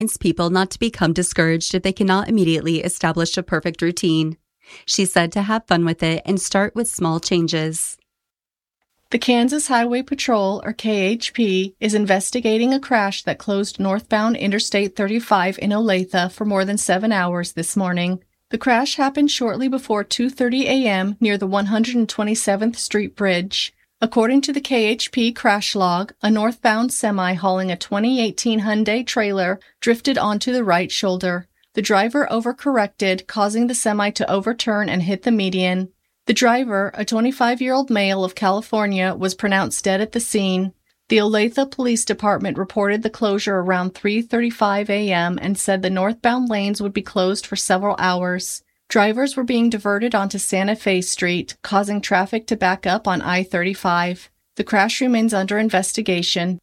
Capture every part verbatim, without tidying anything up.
people not to become discouraged if they cannot immediately establish a perfect routine. She said to have fun with it and start with small changes. The Kansas Highway Patrol, or K H P, is investigating a crash that closed northbound Interstate thirty-five in Olathe for more than seven hours this morning. The crash happened shortly before two thirty a.m. near the one hundred twenty-seventh Street Bridge. According to the K H P crash log, a northbound semi hauling a twenty eighteen Hyundai trailer drifted onto the right shoulder. The driver overcorrected, causing the semi to overturn and hit the median. The driver, a twenty-five-year-old male of California, was pronounced dead at the scene. The Olathe Police Department reported the closure around three thirty-five a.m. and said the northbound lanes would be closed for several hours. Drivers were being diverted onto Santa Fe Street, causing traffic to back up on I thirty-five. The crash remains under investigation.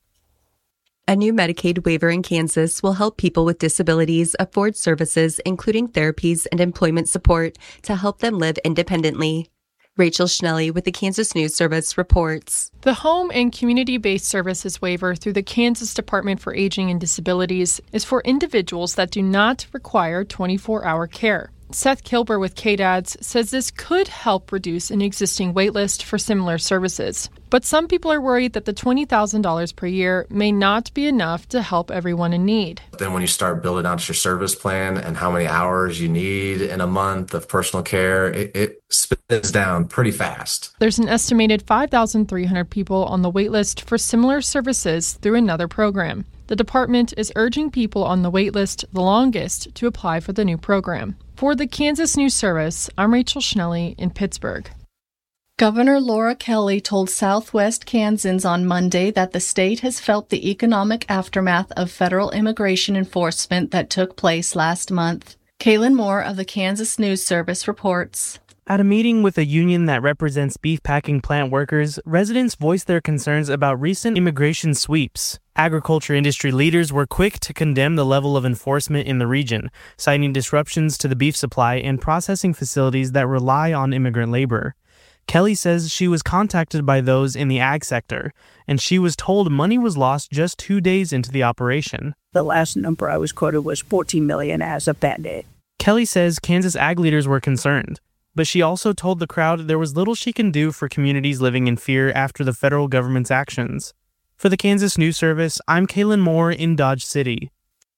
A new Medicaid waiver in Kansas will help people with disabilities afford services, including therapies and employment support, to help them live independently. Rachel Schnelly with the Kansas News Service reports. The Home and Community-Based Services Waiver through the Kansas Department for Aging and Disabilities is for individuals that do not require twenty-four hour care. Seth Kilber with K D A D S says this could help reduce an existing waitlist for similar services. But some people are worried that the twenty thousand dollars per year may not be enough to help everyone in need. Then when you start building out your service plan and how many hours you need in a month of personal care, it, it spins down pretty fast. There's an estimated five thousand three hundred people on the waitlist for similar services through another program. The department is urging people on the waitlist the longest to apply for the new program. For the Kansas News Service, I'm Rachel Schnelly in Pittsburgh. Governor Laura Kelly told Southwest Kansans on Monday that the state has felt the economic aftermath of federal immigration enforcement that took place last month. Kaylin Moore of the Kansas News Service reports. At a meeting with a union that represents beef packing plant workers, residents voiced their concerns about recent immigration sweeps. Agriculture industry leaders were quick to condemn the level of enforcement in the region, citing disruptions to the beef supply and processing facilities that rely on immigrant labor. Kelly says she was contacted by those in the ag sector, and she was told money was lost just two days into the operation. The last number I was quoted was fourteen million dollars as of that day. Kelly says Kansas ag leaders were concerned, but she also told the crowd there was little she can do for communities living in fear after the federal government's actions. For the Kansas News Service, I'm Kaylin Moore in Dodge City.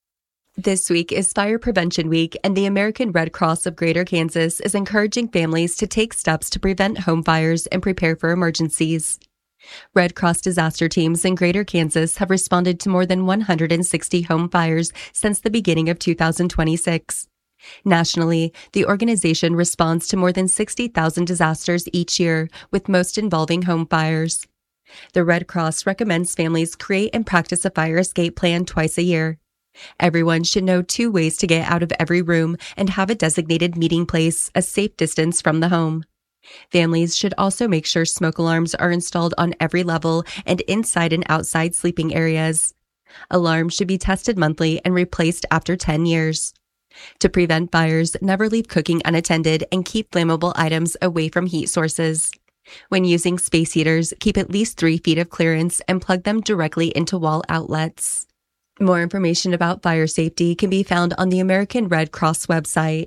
This week is Fire Prevention Week, and the American Red Cross of Greater Kansas is encouraging families to take steps to prevent home fires and prepare for emergencies. Red Cross disaster teams in Greater Kansas have responded to more than one hundred sixty home fires since the beginning of two thousand twenty-six. Nationally, the organization responds to more than sixty thousand disasters each year, with most involving home fires. The Red Cross recommends families create and practice a fire escape plan twice a year. Everyone should know two ways to get out of every room and have a designated meeting place a safe distance from the home. Families should also make sure smoke alarms are installed on every level and inside and outside sleeping areas. Alarms should be tested monthly and replaced after ten years. To prevent fires, never leave cooking unattended and keep flammable items away from heat sources. When using space heaters, keep at least three feet of clearance and plug them directly into wall outlets. More information about fire safety can be found on the American Red Cross website.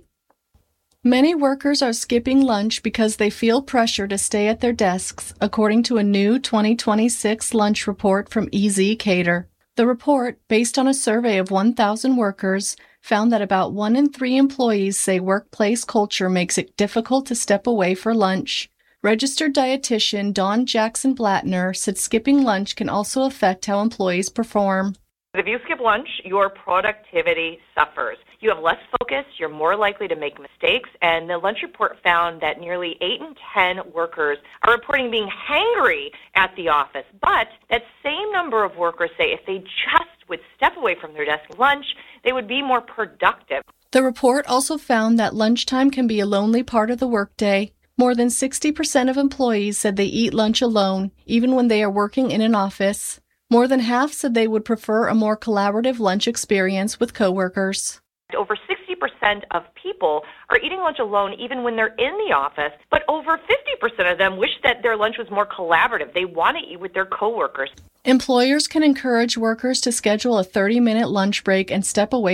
Many workers are skipping lunch because they feel pressure to stay at their desks, according to a new twenty twenty-six lunch report from E Z Cater. The report, based on a survey of one thousand workers, found that about one in three employees say workplace culture makes it difficult to step away for lunch. Registered dietitian Dawn Jackson Blattner said skipping lunch can also affect how employees perform. If you skip lunch, your productivity suffers. You have less focus, you're more likely to make mistakes, and the lunch report found that nearly eight in ten workers are reporting being hangry at the office. But that same number of workers say if they just would step away from their desk at lunch, they would be more productive. The report also found that lunchtime can be a lonely part of the workday. More than sixty percent of employees said they eat lunch alone, even when they are working in an office. More than half said they would prefer a more collaborative lunch experience with coworkers. Over sixty percent percent of people are eating lunch alone even when they're in the office, but over fifty percent of them wish that their lunch was more collaborative. They want to eat with their coworkers. Employers can encourage workers to schedule a thirty-minute lunch break and step away